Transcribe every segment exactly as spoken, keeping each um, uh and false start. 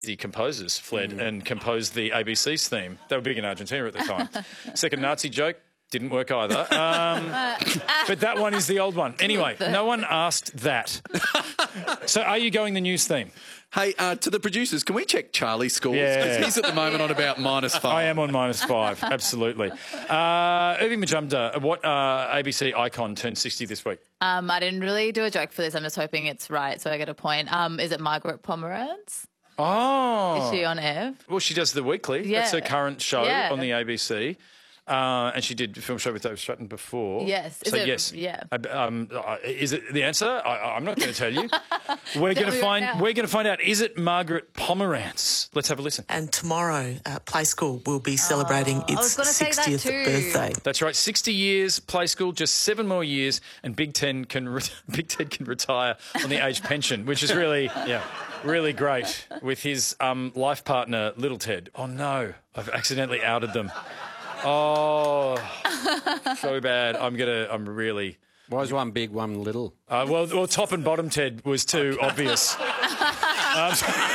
The composers fled mm. and composed the A B C's theme. They were big in Argentina at the time. Second Nazi joke. Didn't work either. Um, but that one is the old one. Anyway, no one asked that. So are you going the news theme? Hey, uh, to the producers, can we check Charlie's scores? Yeah. He's at the moment on about minus five. I am on minus five, absolutely. Uh, Irving Majumdar, what uh, A B C icon turned sixty this week? Um, I didn't really do a joke for this. I'm just hoping it's right, so I get a point. Um, is it Margaret Pomeranz? Oh. Is she on air? Well, she does The Weekly. Yeah. That's her current show Yeah. on the A B C. Uh, and she did a film show with Dave Stratton before. Yes. Is so it, yes. Yeah. Uh, um, uh, is it the answer? I, I'm not going to tell you. We're going to find. Out. We're going to find out. Is it Margaret Pomeranz? Let's have a listen. And tomorrow, uh, Play School will be celebrating Oh, I was its gonna say that sixtieth too. birthday. That's right. sixty years Play School, just seven more years, and Big Ten can re- Big Ted can retire on the age pension, which is really yeah. Really great with his um, life partner, Little Ted. Oh, no. I've accidentally outed them. Oh, so bad. I'm going to, I'm really... Why is one big, one little? Uh, well, well, top and bottom Ted was too obvious. Um,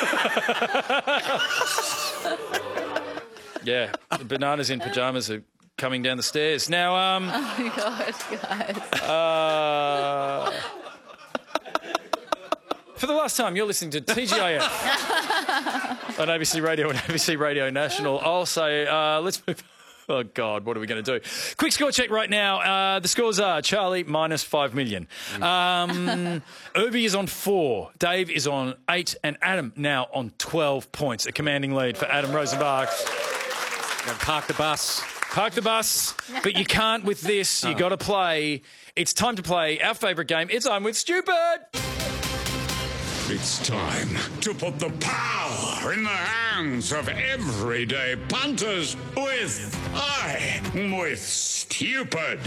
yeah, bananas in pyjamas are coming down the stairs. Now, um... Oh, my gosh, guys. Uh... For the last time, you're listening to T G I F on A B C Radio and A B C Radio National. I'll say, uh, let's move... Oh, God, what are we going to do? Quick score check right now. Uh, the scores are Charlie minus five million. Um, Irby is on four. Dave is on eight. And Adam now on twelve points. A commanding lead for Adam Rosenbach. Park the bus. Park the bus. But you can't with this. you got to play. It's time to play our favourite game. It's I'm with Stupid. It's time to put the power in the hands of everyday punters with I'm with Stupid.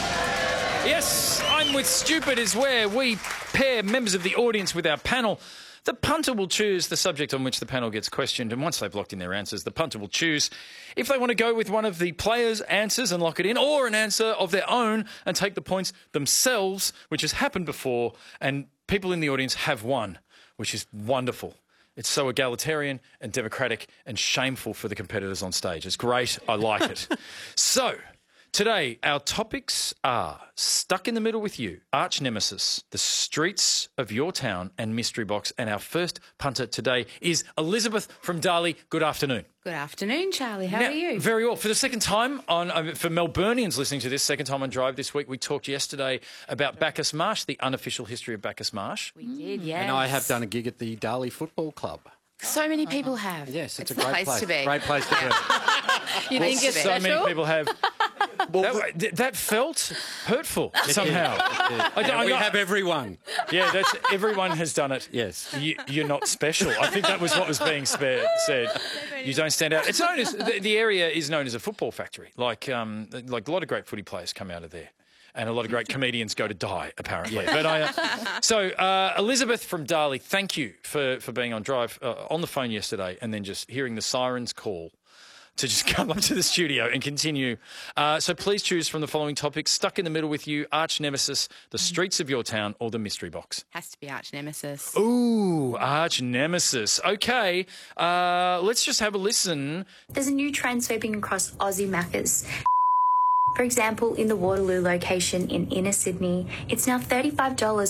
Yes, I'm with Stupid is where we pair members of the audience with our panel. The punter will choose the subject on which the panel gets questioned, and once they've locked in their answers, the punter will choose if they want to go with one of the players' answers and lock it in, or an answer of their own and take the points themselves, which has happened before, and people in the audience have won, which is wonderful. It's so egalitarian and democratic and shameful for the competitors on stage. It's great. I like it. So, today, our topics are Stuck in the Middle with You, Arch Nemesis, The Streets of Your Town, and Mystery Box. And our first punter today is Elizabeth from Darley. Good afternoon. Good afternoon, Charlie. How now, are you? Very well. For the second time, on uh, for Melburnians listening to this, second time on Drive this week, we talked yesterday about Bacchus Marsh, the unofficial history of Bacchus Marsh. We did, yes. And I have done a gig at the Darley Football Club. So many people have. Yes, it's, it's a great the place, place. to be. Great place to be. You think it's So special? many people have... Well, that, that felt hurtful somehow. I, don't- Yeah, I we got- have everyone. Yeah, that's everyone has done it. Yes. You, you're not special. I think that was what was being spa- said. You don't stand out. It's known as the, the area is known as a football factory. Like um, like a lot of great footy players come out of there, and a lot of great comedians go to die apparently. But I, uh, so uh, Elizabeth from Darley, thank you for for being on Drive uh, on the phone yesterday, and then just hearing the sirens call to just come up to the studio and continue. Uh, so please choose from the following topics: Stuck in the Middle with You, Arch Nemesis, The Streets of Your Town, or The Mystery Box. Has to be Arch Nemesis. Ooh, Arch Nemesis. Okay, uh, let's just have a listen. There's a new trend sweeping across Aussie Maccas. For example, in the Waterloo location in inner Sydney, it's now thirty-five dollars.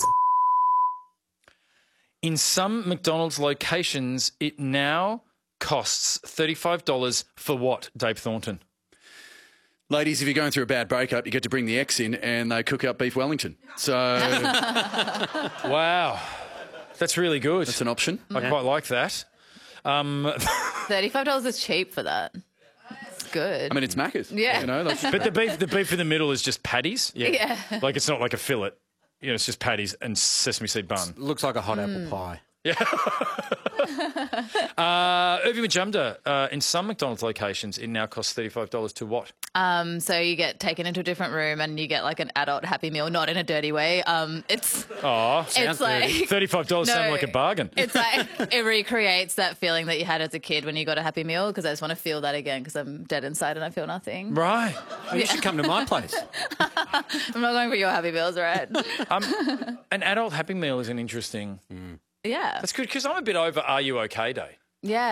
In some McDonald's locations, it now costs thirty-five dollars for what, Dave Thornton? Ladies, if you're going through a bad breakup, you get to bring the ex in and they cook up beef Wellington. So Wow. That's really good. that's an option. I quite like that. Um, thirty-five dollars is cheap for that. It's good. I mean, it's Macca's. Yeah. You know, that's, but the beef, the beef in the middle is just patties. Yeah. Like it's not like a fillet. You know, it's just patties and sesame seed bun. Looks like a hot apple pie. Uh, Irving Majumdar, uh, in some McDonald's locations, it now costs thirty-five dollars to what? Um, so you get taken into a different room and you get like an adult Happy Meal, not in a dirty way. Um, it's Oh, it's like thirty-five dollars No. sounds like a bargain. It's like it recreates that feeling that you had as a kid when you got a Happy Meal, because I just want to feel that again because I'm dead inside and I feel nothing. Right. Oh, you should come to my place. I'm not going for your Happy Meals, right? Um, an adult Happy Meal is an interesting... Yeah. That's good because I'm a bit over Are You OK Day. Yeah.